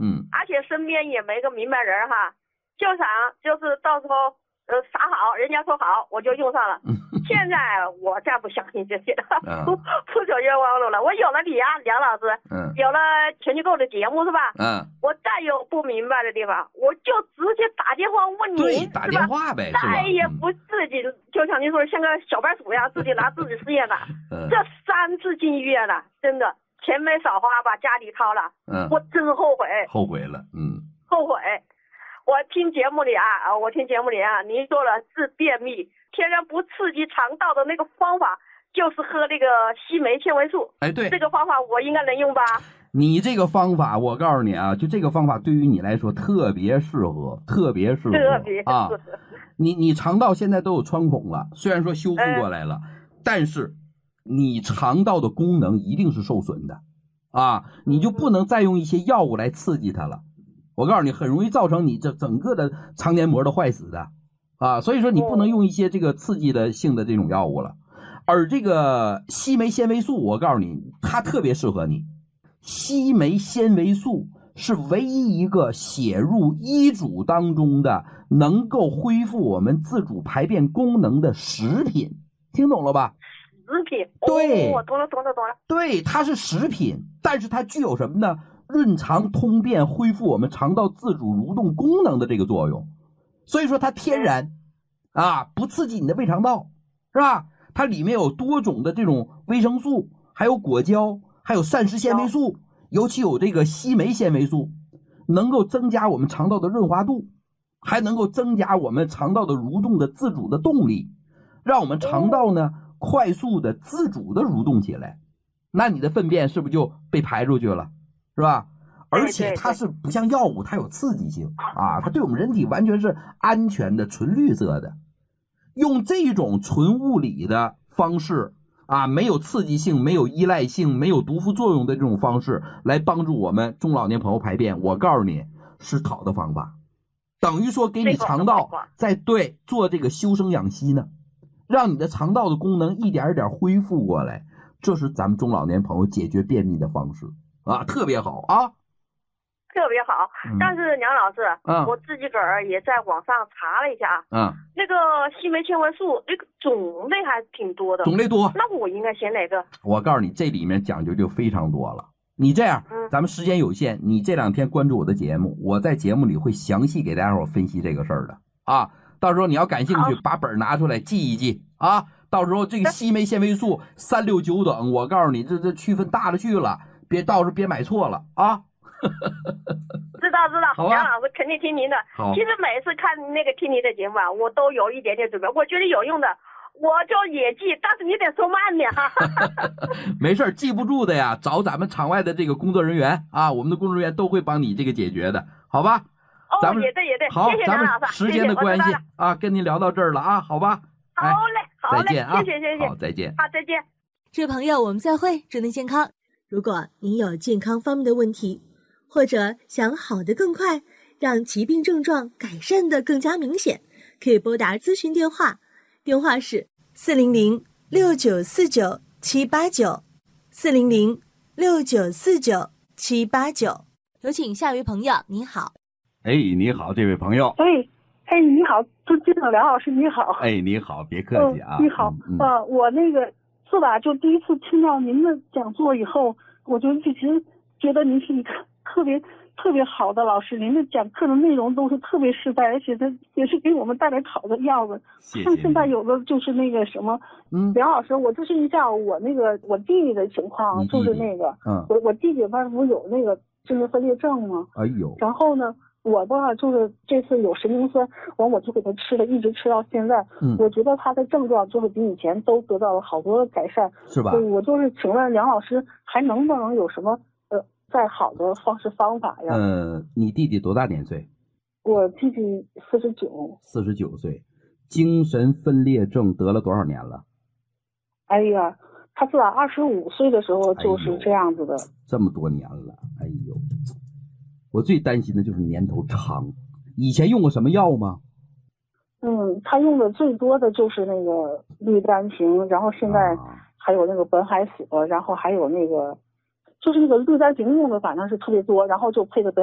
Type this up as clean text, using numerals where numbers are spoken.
而且身边也没个明白人哈，就是到时候啥好，人家说好我就用上了。现在我再不相信这些了，不走冤枉路了。我有了你啊，梁老师，有了全球购的节目是吧？我再有不明白的地方，我就直接打电话问您， 对，打电话呗，是吧？ 再也不自己就像您说像个小白鼠一样自己拿自己试验了。这3次进医院了，真的钱没少花，把家里掏了。我真后悔。 后悔了， 后悔。我听节目里您说了治便秘天然不刺激肠道的那个方法就是喝那个西梅纤维素。 哎，对， 这个方法我应该能用吧？ 你这个方法我告诉你啊，就这个方法对于你来说特别适合啊。你肠道现在都有穿孔了，虽然说修复过来了，但是你肠道的功能一定是受损的啊，你就不能再用一些药物来刺激它了。我告诉你，很容易造成你这整个的肠黏膜都坏死的啊，所以说你不能用一些这个刺激的性的这种药物了。而这个西梅纤维素，我告诉你，它特别适合你。西梅纤维素是唯一一个写入医嘱当中的能够恢复我们自主排便功能的食品，听懂了吧？ 食品， 对， 我懂了。 对，它是食品，但是它具有什么呢？润肠通便，恢复我们肠道自主蠕动功能的这个作用。所以说它天然啊，不刺激你的胃肠道，是吧？它里面有多种的这种维生素，还有果胶，还有膳食纤维素，尤其有这个西梅纤维素，能够增加我们肠道的润滑度，还能够增加我们肠道的蠕动的自主的动力，让我们肠道呢快速的自主的蠕动起来。那你的粪便是不是就被排出去了，是吧？而且它是不像药物，它有刺激性啊，它对我们人体完全是安全的、纯绿色的。用这种纯物理的方式啊，没有刺激性、没有依赖性、没有毒副作用的这种方式来帮助我们中老年朋友排便，我告诉你是好的方法，等于说给你肠道在做这个修身养息呢，让你的肠道的功能一点一点恢复过来，这是咱们中老年朋友解决便秘的方式啊，特别好啊。 特别好，但是梁老师，我自己个儿也在网上查了一下，那个西梅纤维素那个种类还挺多的， 种类多， 那我应该选哪个？ 我告诉你，这里面讲究就非常多了。你这样，咱们时间有限，你这2天关注我的节目，我在节目里会详细给大家伙分析这个事儿的啊。到时候你要感兴趣，把本拿出来记一记啊。到时候这个西梅纤维素3、6、9等，我告诉你，这区分大了去了，到时候别买错了啊。 知道，梁老师肯定听您的。其实每次看听您的节目啊，我都有一点点准备，我觉得有用的，我就也记，但是你得说慢点哈。 没事，记不住的呀，找咱们场外的这个工作人员啊，我们的工作人员都会帮你这个解决的，好吧？咱们也对， 好， 谢谢咱们梁老师， 时间的关系啊，跟您聊到这儿了啊，好吧？ 好嘞， 再见啊， 谢谢， 好，再见， 好，再见。 这位朋友，我们再会，祝您健康。如果您有健康方面的问题，或者想好得更快，让疾病症状改善得更加明显，可以拨打咨询电话，电话是400-6949-789，400-6949-789。有请下一位朋友，你好。 哎，你好，这位朋友。 哎，你好，尊敬的梁老师，你好。 哎，你好，别客气啊。 你好，我那个是吧，就第一次听到您的讲座以后，我就一直觉得您是一个特别好的老师，您的讲课的内容都是特别实在，而且它也是给我们带来好的样子。像现在有的就是那个什么，梁老师，我咨询一下我弟弟的情况，就是那个，我弟弟他不有那个精神分裂症吗？ 哎呦， 然后呢，我吧就是这次有神经酸，我就给他吃了，一直吃到现在。我觉得他的症状就是比以前都得到了好多的改善， 是吧？ 我就是请问梁老师，还能不能有什么再好的方法呀？ 你弟弟多大年岁？ 我弟弟49。 49岁，精神分裂症得了多少年了？ 哎呀，他自打25岁的时候就是这样子的。 这么多年了，哎呦，我最担心的就是年头长。以前用过什么药吗？ 他用的最多的就是那个氯丹平，然后现在还有那个苯海索，然后还有那个就是那个氯丹平用的反正是特别多，然后就配个苯